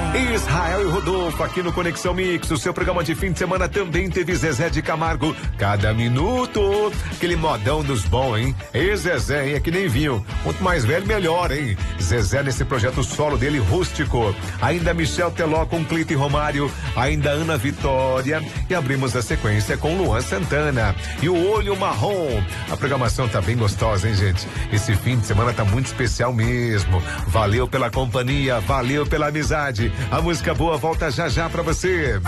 Israel e Rodolfo aqui no Conexão Mix. O seu programa de fim de semana também teve Zezé de Camargo. Cada minuto, aquele modão dos bons, hein? E Zezé, hein? É que nem vinho. Quanto mais velho, melhor, hein? Zezé nesse projeto solo dele, Rústico. Ainda Michel Teló com Clito e Romário. Ainda Ana Vitória. E abrimos a sequência com Luan Santana. E o Olho Marrom. A programação tá bem gostosa, hein, gente? Esse fim de semana tá muito especial mesmo. Valeu pela companhia, valeu pela amizade. A música boa volta já já pra você.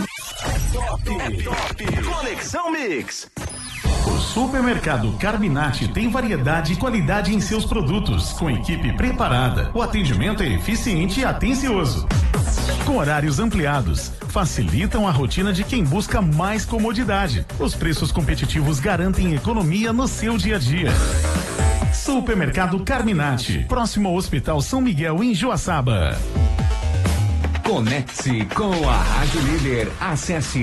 Top. Conexão Mix. O Supermercado Carminati tem variedade e qualidade em seus produtos, com equipe preparada. O atendimento é eficiente e atencioso. Com horários ampliados, facilitam a rotina de quem busca mais comodidade. Os preços competitivos garantem economia no seu dia a dia. Supermercado Carminati, próximo ao Hospital São Miguel, em Joaçaba. Conecte-se com a Rádio Líder. Acesse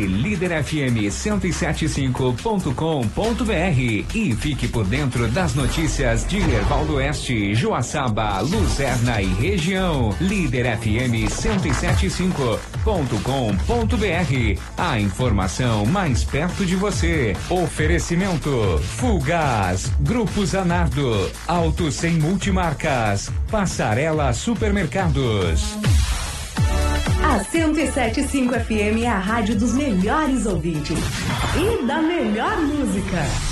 liderfm1075.com.br e fique por dentro das notícias de Erval do Oeste, Joaçaba, Luzerna e região. liderfm1075.com.br. A informação mais perto de você. Oferecimento Fulgaz, Grupo Zanardo, Auto Sem Multimarcas, Passarela Supermercados. A 107.5 FM é a rádio dos melhores ouvintes e da melhor música.